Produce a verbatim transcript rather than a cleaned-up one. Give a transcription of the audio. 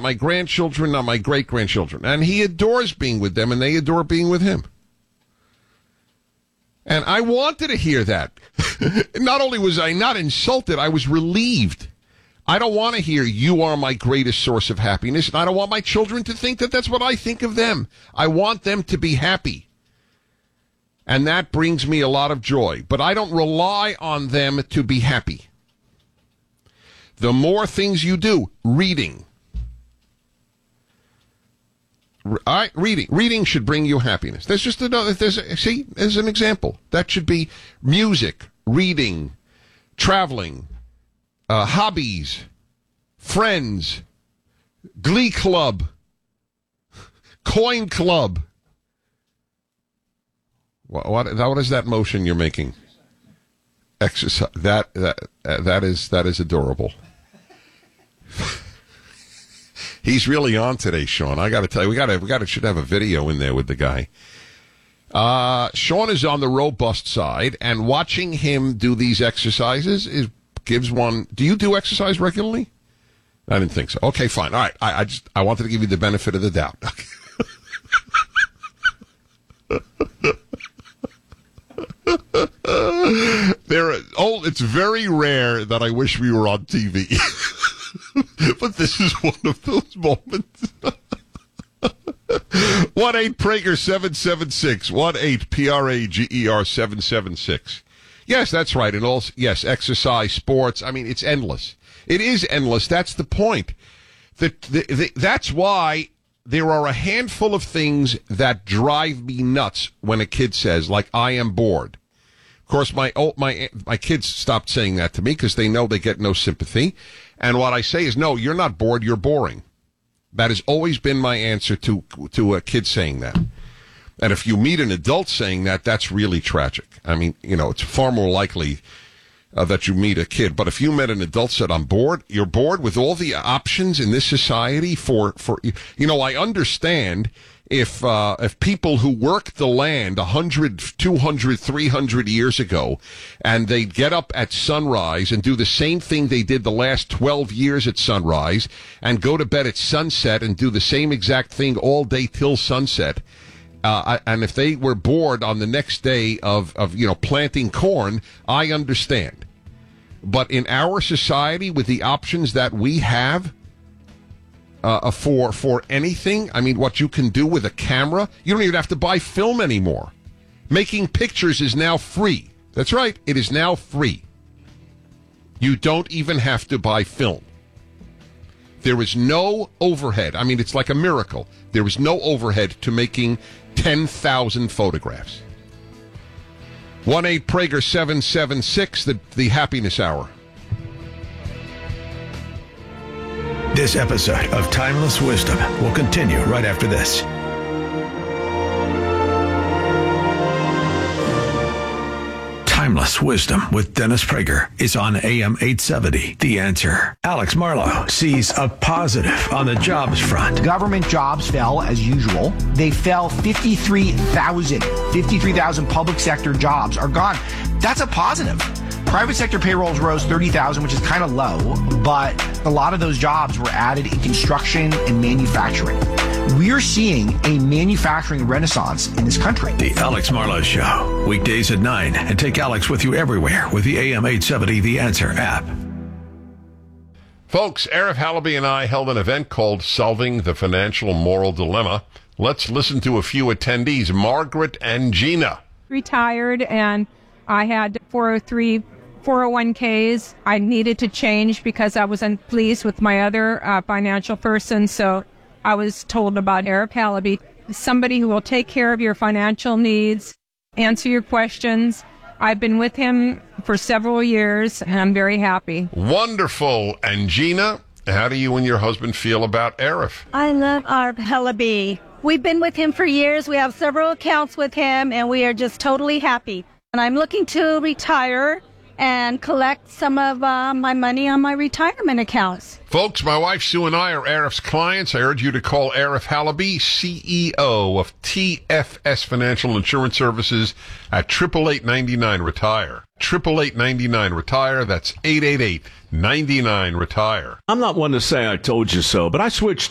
my grandchildren, not my great-grandchildren. And he adores being with them, and they adore being with him. And I wanted to hear that. Not only was I not insulted, I was relieved. I don't want to hear, you are my greatest source of happiness, and I don't want my children to think that that's what I think of them. I want them to be happy. And that brings me a lot of joy. But I don't rely on them to be happy. The more things you do, reading. All right, reading. Reading should bring you happiness. There's just another, there's a, see, there's an example. That should be music, reading, traveling, uh, hobbies, friends, glee club, coin club. What, what, what is that motion you're making? Exercise. That, that, that is, that is adorable. He's really on today, Sean. I got to tell you, we got to, we got to, should have a video in there with the guy. Uh, Sean is on the robust side, and watching him do these exercises is gives one. Do you do exercise regularly? I didn't think so. Okay, fine. All right. I, I just I wanted to give you the benefit of the doubt. there, oh, it's very rare that I wish we were on T V. But this is one of those moments. one eight Prager seven seven six. one eight P R A G E R seven seven six. Yes, that's right. And also, yes, exercise, sports. I mean, it's endless. It is endless. That's the point. The, the, the, that's why there are a handful of things that drive me nuts when a kid says, like, I am bored. Of course, my oh, my my kids stopped saying that to me because they know they get no sympathy. And what I say is, no, you're not bored, you're boring. That has always been my answer to to a kid saying that. And if you meet an adult saying that, that's really tragic. I mean, you know, it's far more likely uh, that you meet a kid. But if you met an adult said, I'm bored, you're bored with all the options in this society for, for you know, I understand if uh, if people who worked the land one hundred, two hundred, three hundred years ago, and they'd get up at sunrise and do the same thing they did the last twelve years at sunrise, and go to bed at sunset and do the same exact thing all day till sunset, uh, and if they were bored on the next day of, of you know planting corn, I understand. But in our society, with the options that we have, Uh, for for anything, I mean, what you can do with a camera, you don't even have to buy film anymore. Making pictures is now free. That's right, it is now free. You don't even have to buy film. There is no overhead. I mean, it's like a miracle. There is no overhead to making ten thousand photographs. one eight Prager seven seven six, the, the Happiness Hour. This episode of Timeless Wisdom will continue right after this. Timeless Wisdom with Dennis Prager is on A M eight seventy. The Answer. Alex Marlowe sees a positive on the jobs front. Government jobs fell as usual. They fell fifty-three thousand. fifty-three thousand public sector jobs are gone. That's a positive. Private sector payrolls rose thirty thousand, which is kind of low, but a lot of those jobs were added in construction and manufacturing. We're seeing a manufacturing renaissance in this country. The Alex Marlowe Show, weekdays at nine, and take Alex with you everywhere with the A M eight seventy The Answer app. Folks, Arif Halaby and I held an event called Solving the Financial Moral Dilemma. Let's listen to a few attendees, Margaret and Gina. Retired, and I had four oh three four oh one k's. I needed to change because I wasn't pleased with my other uh, financial person. So I was told about Arif Halaby, somebody who will take care of your financial needs, answer your questions. I've been with him for several years, and I'm very happy. Wonderful. And Gina, how do you and your husband feel about Arif? I love Arif Halaby. We've been with him for years. We have several accounts with him, and we are just totally happy. And I'm looking to retire and collect some of uh, my money on my retirement accounts. Folks, my wife Sue and I are Arif's clients. I urge you to call Arif Halaby, C E O of T F S Financial Insurance Services, at eight eight eight, nine nine, retire. eight eight eight, nine nine, retire. That's eight eight eight, nine nine, retire. I'm not one to say I told you so, but I switched